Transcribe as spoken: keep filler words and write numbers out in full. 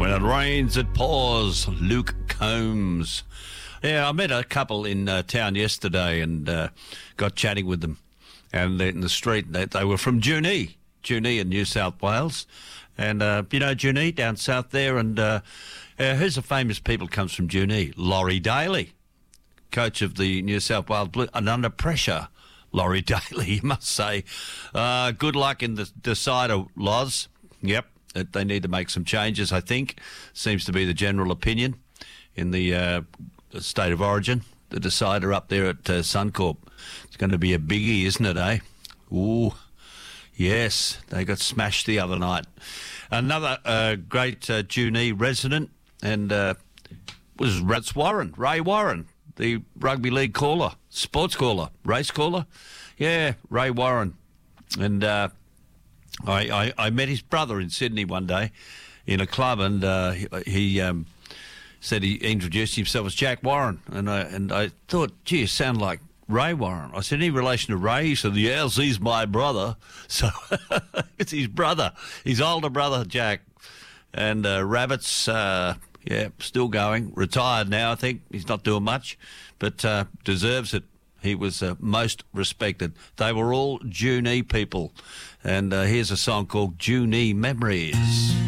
When it rains, it pours. Luke Combs. Yeah, I met a couple in uh, town yesterday and uh, got chatting with them. And in the street, they, they were from Junee, Junee in New South Wales. And, uh, you know, Junee down south there. And uh, uh, who's a famous people comes from Junee? Laurie Daly, coach of the New South Wales Blue. And under pressure, Laurie Daly, you must say. Uh, good luck in the decider, Loz. Yep. They need to make some changes, I think. Seems to be the general opinion in the, uh, the state of origin. The decider up there at uh, Suncorp. It's going to be a biggie, isn't it, eh? Ooh, yes. They got smashed the other night. Another uh, great uh, Junee resident and uh, was Rats Warren, Ray Warren, the rugby league caller, sports caller, race caller. Yeah, Ray Warren. And... Uh, I, I, I met his brother in Sydney one day in a club, and uh, he, he um, said he introduced himself as Jack Warren, and I and I thought, gee, you sound like Ray Warren. I said, any relation to Ray? He said, yes, he's my brother. So it's his brother, his older brother, Jack. And uh, Rabbits, uh, yeah, still going, retired now, I think. He's not doing much, but uh, deserves it. He was uh, most respected. They were all Junee people. And uh, here's a song called Junee Memories.